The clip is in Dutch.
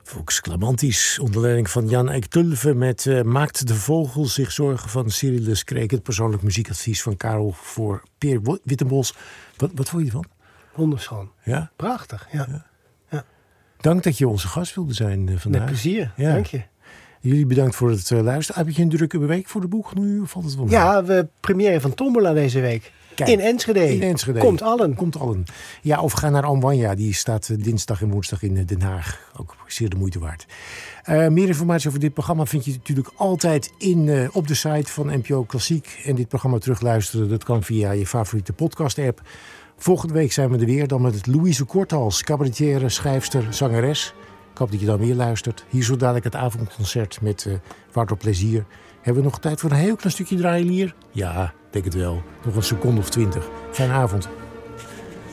Vox Clamantis, onder leiding van Jan Eik Tulve met Maakt de Vogel zich zorgen van Cyrillus Kreek. Het persoonlijk muziekadvies van Karel voor Peer Wittenbos. Wat vond je ervan? Wonderschoon. Ja? Prachtig, ja. Dank dat je onze gast wilde zijn vandaag. Met plezier, ja. dank je. Jullie bedankt voor het luisteren. Heb je een drukke week voor de boeg nu? Of valt het wel mee? Ja, we première van Tombola deze week. Kijk, in Enschede. In Enschede. Komt allen. Ja, of ga naar Amwanja. Die staat dinsdag en woensdag in Den Haag. Ook zeer de moeite waard. Meer informatie over dit programma vind je natuurlijk altijd op de site van NPO Klassiek. En dit programma terugluisteren, dat kan via je favoriete podcast-app. Volgende week zijn we er weer. Dan met Louise Korthals, cabaretière, schrijfster, zangeres. Ik hoop dat je dan weer luistert. Hier zo dadelijk het avondconcert met Wouter Plezier. Hebben we nog tijd voor een heel klein stukje draaien, Lier? Ja, denk het wel. Nog een seconde of 20. Fijne avond.